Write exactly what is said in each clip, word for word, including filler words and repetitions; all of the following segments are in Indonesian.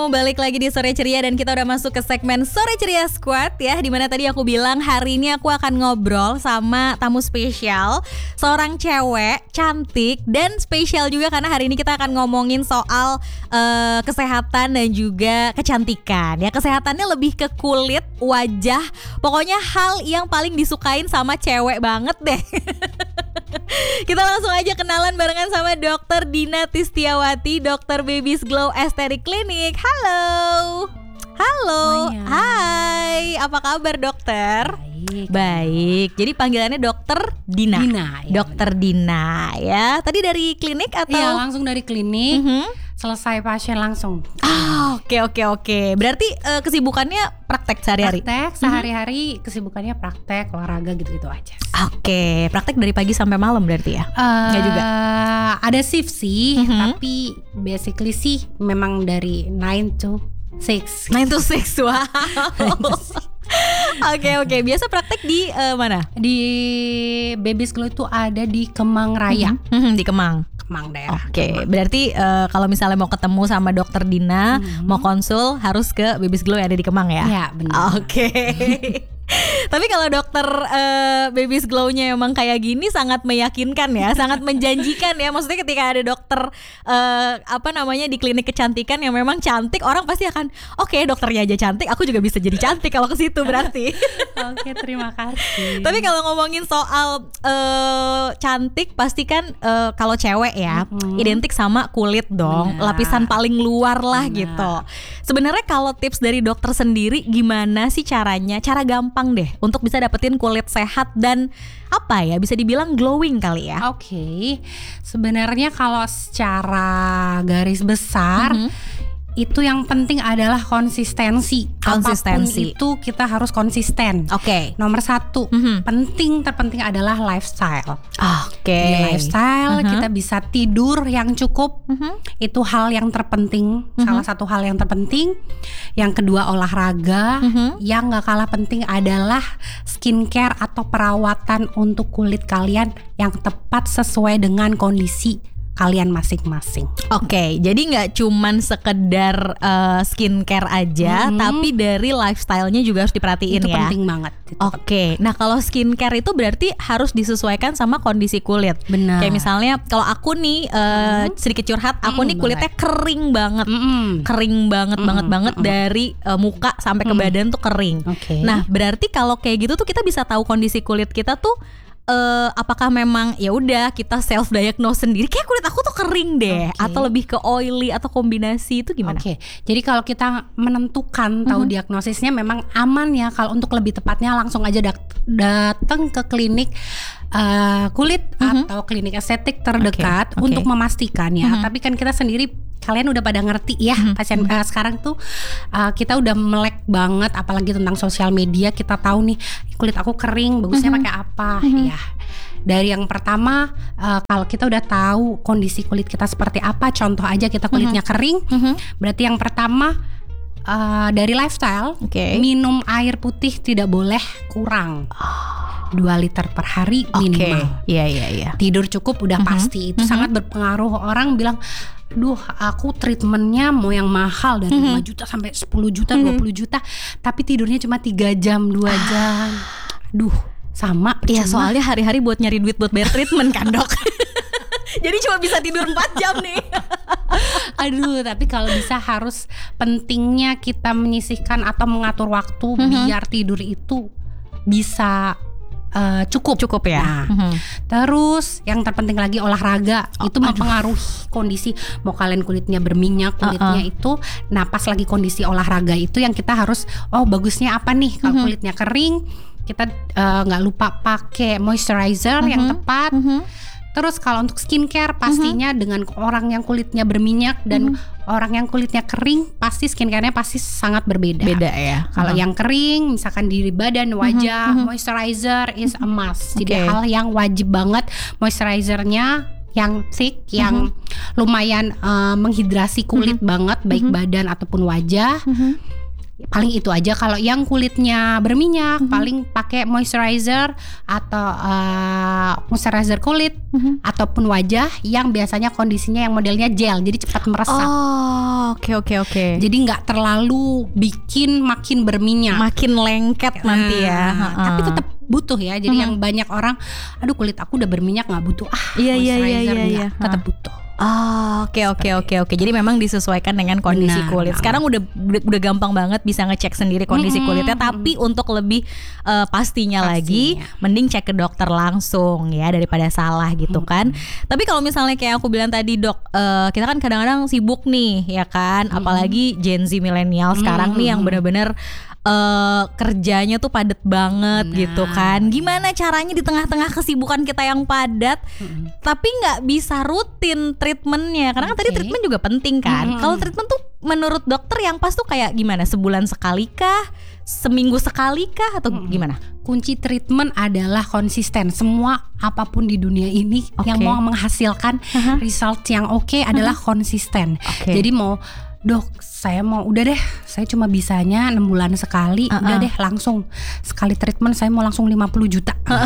Balik lagi di Sore Ceria dan kita udah masuk ke segmen Sore Ceria Squad ya, dimana tadi aku bilang hari ini aku akan ngobrol sama tamu spesial, seorang cewek cantik dan spesial juga karena hari ini kita akan ngomongin soal uh, kesehatan dan juga kecantikan ya. Kesehatannya lebih ke kulit, wajah, pokoknya hal yang paling disukain sama cewek banget deh. Kita langsung aja kenalan barengan sama dokter Dina Tistiawati, dokter Baby's Glow Aesthetic Clinic. Halo. Halo. Maya. Hai, apa kabar dokter? Baik. Baik. Jadi panggilannya dokter Dina. Dina, ya, dokter Dina ya. Tadi dari klinik atau? Iya, langsung dari klinik. Mhm. Selesai pasien langsung. Ah, oke oke oke. Berarti uh, kesibukannya praktek sehari-hari? Praktek sehari-hari, kesibukannya praktek, olahraga gitu-gitu aja. Oke, praktek dari pagi sampai malam berarti ya? Uh, Nggak juga? Ada shift sih, Mhm. tapi basically sih memang dari nine to six. nine to six, wow. Oke oke, biasa praktek di uh, mana? Di Baby's Glow itu ada di Kemang Raya. Mhm, di Kemang. Kemang daerah. Oke, Kemang. berarti uh, kalau misalnya mau ketemu sama dokter Dina, Mhm. mau konsul harus ke Baby's Glow yang ada di Kemang ya? Iya, benar. Oke. Tapi kalau dokter uh, Baby's Glow-nya emang kayak gini sangat meyakinkan ya, sangat menjanjikan ya. Maksudnya ketika ada dokter uh, apa namanya di klinik kecantikan yang memang cantik, orang pasti akan oke, dokternya aja cantik, aku juga bisa jadi cantik kalau ke situ berarti. Oke, terima kasih. Tapi kalau ngomongin soal uh, cantik, pasti kan uh, kalau cewek ya Mm-hmm. identik sama kulit dong, Benar. lapisan paling luar lah Benar. gitu. Sebenarnya kalau tips dari dokter sendiri gimana sih caranya? Cara gampang deh untuk bisa dapetin kulit sehat dan apa ya, bisa dibilang glowing kali ya. Oke, sebenarnya kalau secara garis besar Mhm. itu yang penting adalah konsistensi. Konsistensi. Apapun itu kita harus konsisten. Oke. Nomor satu, Mhm. penting terpenting adalah lifestyle. Oke. Di lifestyle Mhm. kita bisa tidur yang cukup. Mhm. Itu hal yang terpenting, Mhm. salah satu hal yang terpenting. Yang kedua olahraga. Mhm. Yang gak kalah penting adalah skincare atau perawatan untuk kulit kalian yang tepat sesuai dengan kondisi kalian masing-masing. Oke, jadi nggak cuman sekedar uh, skincare aja, Mhm. tapi dari lifestyle-nya juga harus diperhatiin Itu ya. penting banget. Itu Oke, nah kalau skincare itu berarti harus disesuaikan sama kondisi kulit. benar. Kayak misalnya kalau aku nih uh, sedikit curhat, aku Mm, nih kulitnya kering banget, Mm-mm. kering banget Mm, banget banget mm, dari uh, muka sampai ke Mm. badan tuh kering. Oke. Nah, berarti kalau kayak gitu tuh kita bisa tahu kondisi kulit kita tuh eh, apakah memang ya udah kita self diagnose sendiri kayak kulit aku tuh kering deh, Oke. atau lebih ke oily atau kombinasi itu gimana? Oke, jadi kalau kita menentukan tahu Mhm. diagnosisnya memang aman ya. Kalau untuk lebih tepatnya langsung aja dat- datang ke klinik uh, kulit Mhm. atau klinik estetik terdekat Oke, oke. untuk memastikan ya. Mhm. Tapi kan kita sendiri, kalian udah pada ngerti ya, Mhm. pasien uh, sekarang tuh uh, kita udah melek banget, apalagi tentang sosial media. Kita tahu nih kulit aku kering, bagusnya Mhm. pakai apa Mhm. ya. Dari yang pertama, uh, kalau kita udah tahu kondisi kulit kita seperti apa, contoh aja kita kulitnya kering, Mhm. berarti yang pertama uh, dari lifestyle, Oke. minum air putih tidak boleh kurang dua liter per hari Oke, minimal. iya iya iya. Tidur cukup udah Mhm. pasti, itu Mhm. sangat berpengaruh. Orang bilang, duh aku treatmentnya mau yang mahal dari Mhm. lima juta sampai sepuluh juta, Mhm. dua puluh juta, tapi tidurnya cuma tiga jam, dua jam. Duh, sama Iya, percuma. soalnya hari-hari buat nyari duit buat bayar treatment kan dok. Jadi cuma bisa tidur empat jam nih. Aduh, tapi kalau bisa harus pentingnya kita menyisihkan atau mengatur waktu Mhm. biar tidur itu bisa uh, cukup. Cukup ya. Nah, Mhm. terus yang terpenting lagi olahraga. Oh, Itu aduh. mempengaruhi kondisi, mau kalian kulitnya berminyak, kulitnya Uh-uh. itu. Nah, pas lagi kondisi olahraga itu yang kita harus, oh bagusnya apa nih kalau Mhm. kulitnya kering, kita uh, nggak lupa pakai moisturizer yang Mhm. tepat. Mhm. Terus kalau untuk skincare pastinya dengan orang yang kulitnya berminyak dan orang yang kulitnya kering, pasti skincare-nya pasti sangat berbeda. Beda ya. Kalau Mhm. yang kering, misalkan di badan, wajah, Mhm. moisturizer is a must. Jadi Oke. hal yang wajib banget, moisturizernya yang thick, yang lumayan uh, menghidrasi kulit banget, baik Mhm. badan ataupun wajah. Mhm. Paling itu aja. Kalau yang kulitnya berminyak, mm-hmm. paling pakai moisturizer atau uh, moisturizer kulit, mm-hmm. ataupun wajah yang biasanya kondisinya yang modelnya gel, jadi cepat meresap. Oh, oke oke oke. Jadi nggak terlalu bikin makin berminyak, makin lengket nah, nanti ya. Uh-uh. Tapi tetap butuh ya. Jadi mm-hmm. yang banyak orang, aduh kulit aku udah berminyak nggak butuh ah iya, moisturizer, iya, iya, iya, enggak, tetap butuh. Oh, oke oke oke oke. Jadi memang disesuaikan dengan kondisi Benar. kulit. Sekarang udah, udah udah gampang banget bisa ngecek sendiri kondisi Mm-hmm. kulitnya. Tapi untuk lebih uh, pastinya, pastinya lagi, mending cek ke dokter langsung ya daripada salah gitu kan. Mm-hmm. Tapi kalau misalnya kayak aku bilang tadi dok, uh, kita kan kadang-kadang sibuk nih ya kan. Mm-hmm. Apalagi Gen Z milenial sekarang mm-hmm. nih yang benar-benar Uh, kerjanya tuh padat banget nah, gitu kan. Gimana caranya di tengah-tengah kesibukan kita yang padat, mm-hmm. tapi nggak bisa rutin treatmentnya? Karena okay. kan tadi treatment juga penting kan. Mm-hmm. Kalau treatment tuh menurut dokter yang pas tuh kayak gimana? Sebulan sekali kah? Seminggu sekali kah? Atau mm-hmm. gimana? Kunci treatment adalah konsisten. Semua apapun di dunia ini okay. yang mau menghasilkan uh-huh. result yang oke okay adalah uh-huh. konsisten. Okay. Jadi mau dok, saya mau udah deh, saya cuma bisanya enam bulan sekali, uh-uh. udah deh langsung sekali treatment saya mau langsung lima puluh juta. Uh-uh.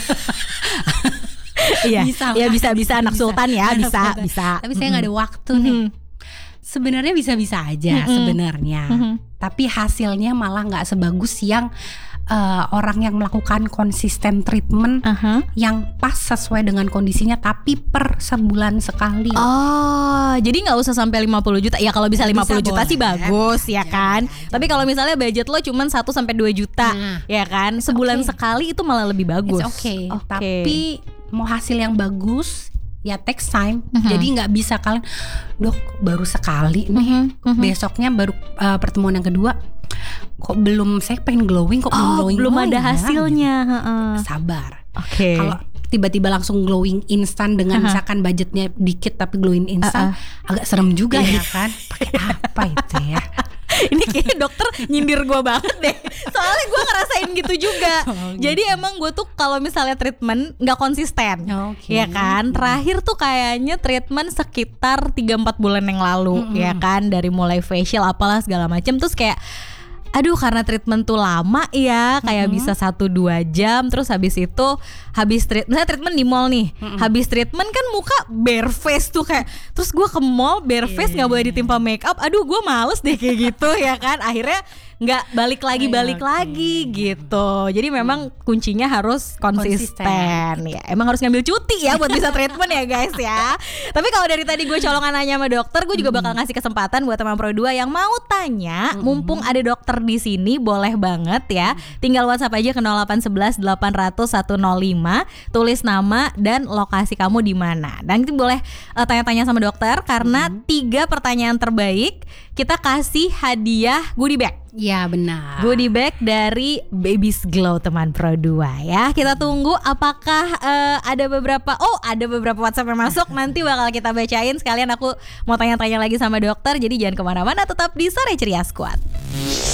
Iya, bisa, ya bisa bisa anak bisa. Sultan ya, anak bisa sultan. Bisa. Tapi mm-hmm. saya nggak ada waktu nih. Sebenarnya bisa-bisa aja mm-hmm. sebenarnya, mm-hmm. tapi hasilnya malah nggak sebagus yang Uh, orang yang melakukan konsisten treatment uh-huh. yang pas sesuai dengan kondisinya tapi per sebulan sekali. Oh, jadi nggak usah sampai lima puluh juta. Ya kalau bisa lima puluh juta boleh. Sih bagus ya, ya kan. Ya, tapi kalau misalnya budget lo cuma satu sampai dua juta, nah, ya kan. Sebulan okay. sekali itu malah lebih bagus. Oke. Okay. Okay. Tapi mau hasil yang bagus ya takes time. Uh-huh. Jadi nggak bisa kalian, dok baru sekali nih, uh-huh. Uh-huh. besoknya baru uh, pertemuan yang kedua. Kok belum, saya pengen glowing kok oh, belum glowing belum ada ya, hasilnya. Uh-uh. Sabar. Oke. Okay. Kalau tiba-tiba langsung glowing instan dengan uh-huh. misalkan budgetnya dikit tapi glowing instan, uh-uh. agak serem juga ya kan. Pakai apa itu ya? Ini kayak dokter nyindir gue banget deh. Soalnya gue ngerasain gitu juga. Oh, gitu. Jadi emang gue tuh kalau misalnya treatment gak konsisten, okay. ya kan. Terakhir tuh kayaknya treatment sekitar tiga empat bulan yang lalu, mm-hmm. ya kan. Dari mulai facial apalah segala macem. Terus kayak aduh karena treatment tuh lama ya, kayak mm-hmm. bisa satu dua jam. Terus habis itu habis treatment, misalnya treatment di mall nih, mm-hmm. habis treatment kan muka bare face tuh kayak, terus gue ke mall bare face nggak yeah. boleh ditimpa make up. Aduh gue males deh kayak gitu ya kan. Akhirnya nggak balik lagi balik okay. lagi gitu. Jadi memang kuncinya harus konsisten, konsisten. Ya emang harus ngambil cuti ya buat bisa treatment ya guys ya. Tapi kalau dari tadi gue colongan nanya sama dokter, gue juga bakal ngasih kesempatan buat teman Pro dua yang mau tanya, mm-hmm. mumpung ada dokter di sini, boleh banget ya. Tinggal WhatsApp aja ke nol delapan satu satu delapan nol nol satu nol lima, tulis nama dan lokasi kamu di mana. Dan kita boleh uh, tanya-tanya sama dokter karena mm-hmm. tiga pertanyaan terbaik kita kasih hadiah goodie bag. Ya benar. Goodie bag dari Baby's Glow teman Pro dua ya. Kita tunggu apakah uh, ada beberapa oh ada beberapa WhatsApp yang masuk. Nanti bakal kita bacain. Sekalian aku mau tanya-tanya lagi sama dokter. Jadi jangan kemana-mana, tetap di Sore Ceria Squad.